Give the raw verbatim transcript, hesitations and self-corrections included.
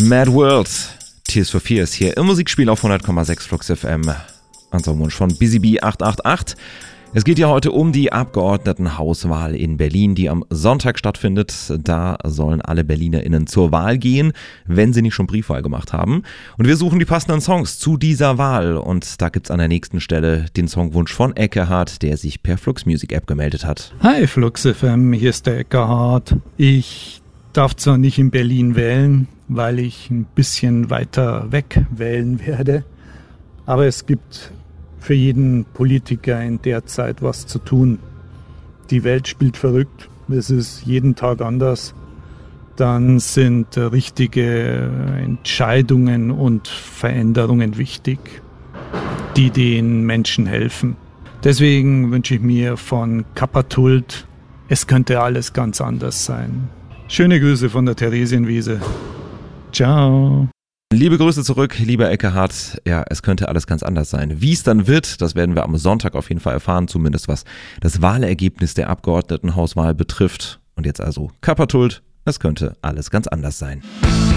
Mad World, Tears for Fears hier im Musikspiel auf hundert Komma sechs Flux F M. Unser Wunsch von Busy Bee acht acht acht. Es geht ja heute um die Abgeordnetenhauswahl in Berlin, die am Sonntag stattfindet. Da sollen alle BerlinerInnen zur Wahl gehen, wenn sie nicht schon Briefwahl gemacht haben. Und wir suchen die passenden Songs zu dieser Wahl. Und da gibt's an der nächsten Stelle den Songwunsch von Eckehard, der sich per Flux Music App gemeldet hat. Hi Flux F M, hier ist der Eckehard. Ich darf zwar nicht in Berlin wählen, weil ich ein bisschen weiter weg wählen werde, aber es gibt für jeden Politiker in der Zeit was zu tun. Die Welt spielt verrückt, es ist jeden Tag anders. Dann sind richtige Entscheidungen und Veränderungen wichtig, die den Menschen helfen. Deswegen wünsche ich mir von Kappatult, es könnte alles ganz anders sein. Schöne Grüße von der Theresienwiese. Ciao. Liebe Grüße zurück, lieber Eckehard. Ja, es könnte alles ganz anders sein. Wie es dann wird, das werden wir am Sonntag auf jeden Fall erfahren, zumindest was das Wahlergebnis der Abgeordnetenhauswahl betrifft. Und jetzt also Kappatult, es könnte alles ganz anders sein.